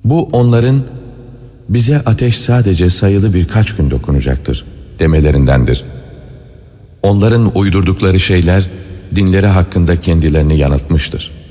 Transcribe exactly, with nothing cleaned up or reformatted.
Bu onların bize ateş sadece sayılı birkaç gün dokunacaktır demelerindendir. Onların uydurdukları şeyler dinleri hakkında kendilerini yanıltmıştır.